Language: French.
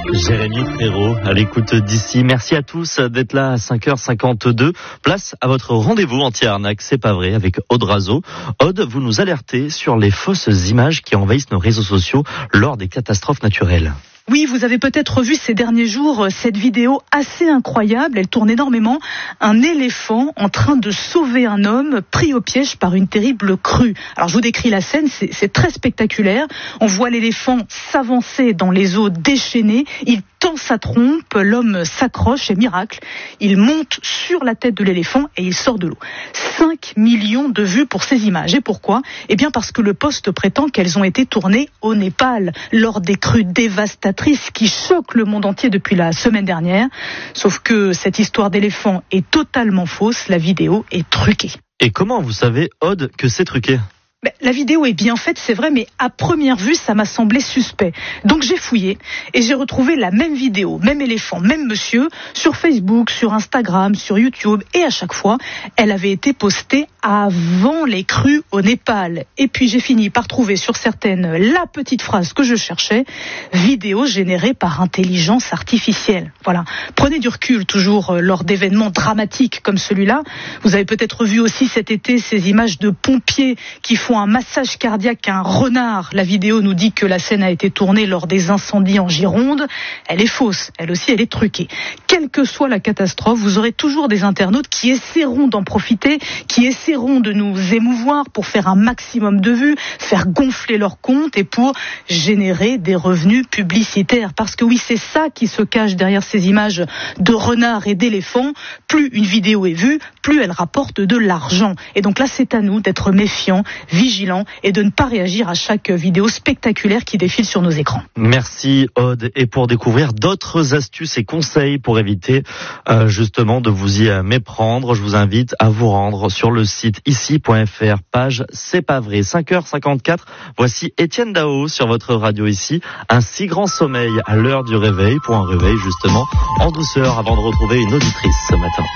Jérémy Frérot, à l'écoute d'ici. Merci à tous d'être là à 5h52. Place à votre rendez-vous anti-arnaque, c'est pas vrai, avec Aude Razo. Aude, vous nous alertez sur les fausses images qui envahissent nos réseaux sociaux lors des catastrophes naturelles. Oui, vous avez peut-être vu ces derniers jours cette vidéo assez incroyable. Elle tourne énormément. Un éléphant en train de sauver un homme pris au piège par une terrible crue. Alors je vous décris la scène, c'est très spectaculaire. On voit l'éléphant s'avancer dans les eaux déchaînées. Il tend sa trompe, l'homme s'accroche et miracle, il monte sur la tête de l'éléphant et il sort de l'eau. 5 millions de vues pour ces images. Et pourquoi ? Eh bien parce que le Poste prétend qu'elles ont été tournées au Népal lors des crues dévastatrices qui choquent le monde entier depuis la semaine dernière. Sauf que cette histoire d'éléphant est totalement fausse, la vidéo est truquée. Et comment vous savez, Aude, que c'est truqué ? La vidéo est bien faite, c'est vrai, mais à première vue, ça m'a semblé suspect. Donc j'ai fouillé et j'ai retrouvé la même vidéo, même éléphant, même monsieur, sur Facebook, sur Instagram, sur YouTube. Et à chaque fois, elle avait été postée avant les crues au Népal. Et puis j'ai fini par trouver sur certaines la petite phrase que je cherchais, vidéo générée par intelligence artificielle. Voilà. Prenez du recul toujours lors d'événements dramatiques comme celui-là. Vous avez peut-être vu aussi cet été ces images de pompiers qui font un massage cardiaque à un renard. La vidéo nous dit que la scène a été tournée lors des incendies en Gironde. Elle est fausse, elle aussi elle est truquée. Quelle que soit la catastrophe, vous aurez toujours des internautes qui essaieront d'en profiter, qui essaieront de nous émouvoir pour faire un maximum de vues, faire gonfler leur compte et pour générer des revenus publicitaires. Parce que oui, c'est ça qui se cache derrière ces images de renards et d'éléphants. Plus une vidéo est vue, plus elle rapporte de l'argent. Et donc là, c'est à nous d'être méfiants, vigilants et de ne pas réagir à chaque vidéo spectaculaire qui défile sur nos écrans. Merci Aude. Et pour découvrir d'autres astuces et conseils pour éviter justement de vous y méprendre, je vous invite à vous rendre sur le site ici.fr, page C'est pas vrai. 5h54, voici Étienne Dao sur votre radio ici. Un si grand sommeil à l'heure du réveil, pour un réveil justement en douceur avant de retrouver une auditrice ce matin.